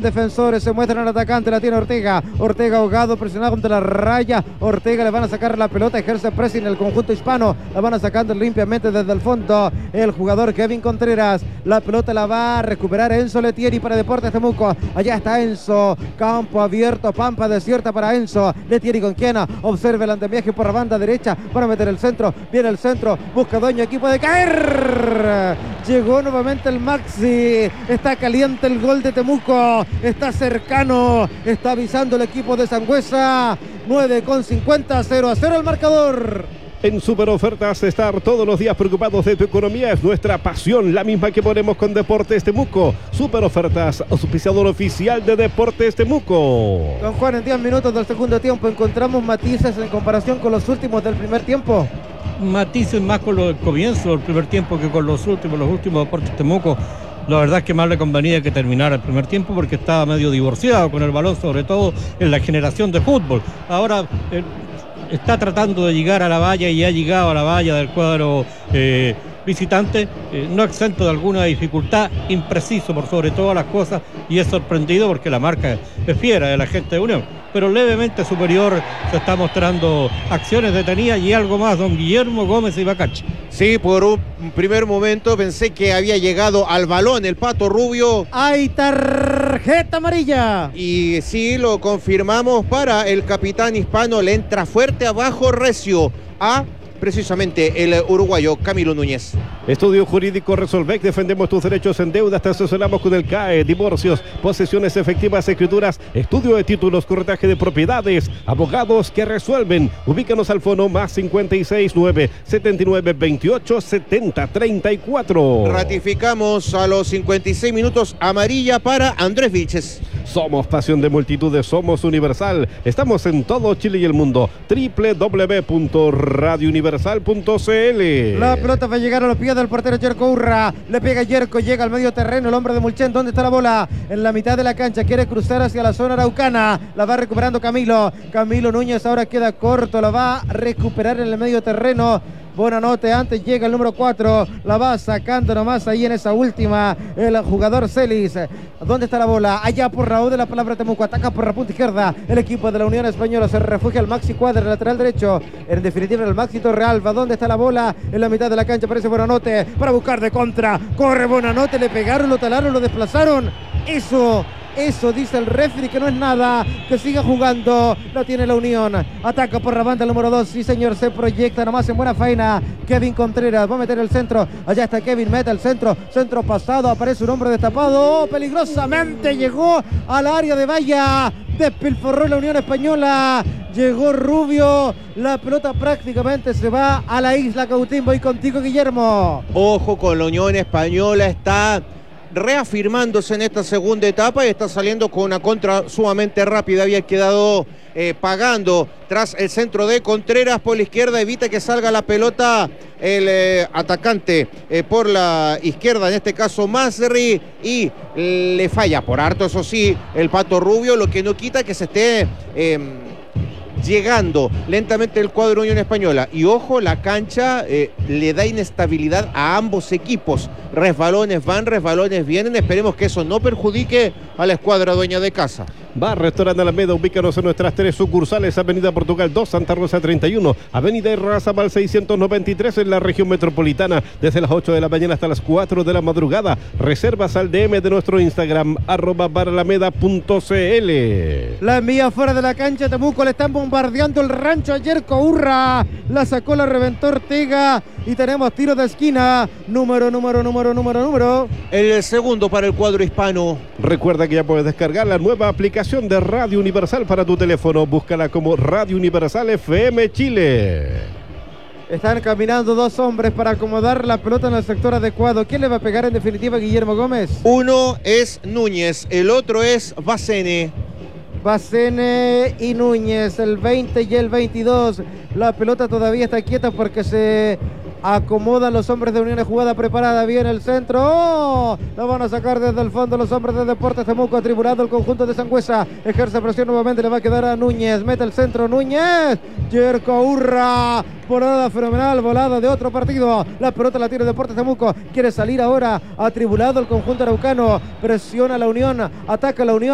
defensores, se muestran al atacante, la tiene Ortega ahogado, presionado contra la raya. Ortega le van a sacar la pelota, ejerce pressing en el conjunto hispano, la van a sacando limpiamente desde el fondo el jugador Kevin Contreras. La pelota la va a recuperar Enzo Letieri para Deportes Temuco. Allá está Enzo, campo abierto, pampa desierta para Enzo Letieri. ¿Con quién? Observe el anteviaje por la banda derecha para meter el centro, viene el centro, busca dueño, aquí puede caer. Llegó nuevamente el Maxi, está caliente el gol de Temuco, está cercano, está avisando el equipo de Sangüesa. 9:50, 0-0 el marcador. En Super Ofertas, estar todos los días preocupados de tu economía es nuestra pasión, la misma que ponemos con Deportes Temuco. Super Ofertas, auspiciador oficial de Deportes Temuco. Don Juan, en 10 minutos del segundo tiempo, ¿encontramos matices en comparación con los últimos del primer tiempo? Matices más con el comienzo del primer tiempo que con los últimos Deportes Temuco. La verdad es que más le convenía que terminara el primer tiempo porque estaba medio divorciado con el balón, sobre todo en la generación de fútbol. Ahora está tratando de llegar a la valla y ha llegado a la valla del cuadro visitante, no exento de alguna dificultad, impreciso por sobre todas las cosas, y es sorprendido porque la marca es fiera de la gente de Unión, pero levemente superior. Se está mostrando acciones detenidas y algo más, don Guillermo Gómez y Bacachi. Sí, por un primer momento pensé que había llegado al balón el Pato Rubio. ¡Hay tarjeta amarilla! Y sí, lo confirmamos para el capitán hispano. Le entra fuerte abajo recio a precisamente el uruguayo Camilo Núñez. Estudio Jurídico Resolvec, defendemos tus derechos en deuda, te asesoramos con el CAE, divorcios, posesiones efectivas, escrituras, estudio de títulos, corretaje de propiedades, abogados que resuelven. Ubícanos al fono más 569 79 28 70 34. Ratificamos a los 56 minutos amarilla para Andrés Vilches. Somos pasión de multitudes, somos Universal. Estamos en todo Chile y el mundo. www.radiouniversal.cl. La pelota va a llegar a los pies del portero Yerko Urra. Le pega Yerko, llega al medio terreno el hombre de Mulchen. ¿Dónde está la bola? En la mitad de la cancha, quiere cruzar hacia la zona araucana. La va recuperando Camilo Núñez, ahora queda corto, la va a recuperar en el medio terreno. Buenanote, antes llega el número 4, la va sacando nomás ahí en esa última, el jugador Celis. ¿Dónde está la bola? Allá por Raúl de la Palabra Temuco, ataca por la punta izquierda, el equipo de la Unión Española se refugia al Maxi Cuadra, lateral derecho, en definitiva el Maxi Torrealba. ¿Dónde está la bola? En la mitad de la cancha aparece Buenanote, para buscar de contra, corre Buenanote, le pegaron, lo talaron, lo desplazaron, Eso dice el referee que no es nada, que siga jugando, la tiene la Unión, ataca por la banda el número 2, sí señor, se proyecta nomás en buena faena, Kevin Contreras, va a meter el centro, allá está Kevin, mete el centro pasado, aparece un hombre destapado, peligrosamente llegó al área de valla, despilforró la Unión Española, llegó Rubio, la pelota prácticamente se va a la isla Cautín. Voy contigo, Guillermo. Ojo con la Unión Española, está reafirmándose en esta segunda etapa y está saliendo con una contra sumamente rápida. Había quedado pagando tras el centro de Contreras por la izquierda, evita que salga la pelota el atacante por la izquierda, en este caso Masri, y le falla por harto, eso sí, el Pato Rubio, lo que no quita que se esté llegando lentamente el cuadro Unión Española. Y ojo, la cancha le da inestabilidad a ambos equipos. Resbalones van, resbalones vienen. Esperemos que eso no perjudique a la escuadra dueña de casa. Bar Restaurante Alameda, ubícanos en nuestras 3 sucursales: Avenida Portugal 2, Santa Rosa 31, Avenida Irrazabal 693 en la región metropolitana, desde las 8 de la mañana hasta las 4 de la madrugada. Reservas al DM de nuestro Instagram, @baralameda.cl. La envía fuera de la cancha, Temuco, le están bombardeando el rancho a Yerko Urra, la sacó, la reventó Ortega y tenemos tiro de esquina, número. El segundo para el cuadro hispano. Recuerda que ya puedes descargar la nueva aplicación de Radio Universal para tu teléfono. Búscala como Radio Universal FM Chile. Están caminando dos hombres para acomodar la pelota en el sector adecuado. ¿Quién le va a pegar en definitiva, Guillermo Gómez? Uno es Núñez, el otro es Bacene y Núñez, el 20 y el 22. La pelota todavía está quieta porque se acomodan los hombres de Unión. Jugada preparada, viene el centro. ¡Oh! La van a sacar desde el fondo los hombres de Deportes Temuco, atribulado el conjunto de Sangüesa. Ejerce presión nuevamente, le va a quedar a Núñez. Mete el centro, Núñez. Yerko Urra. Volada fenomenal, volada de otro partido. La pelota la tiene Deportes Temuco. Quiere salir ahora atribulado el conjunto araucano. Presiona la Unión, ataca la Unión.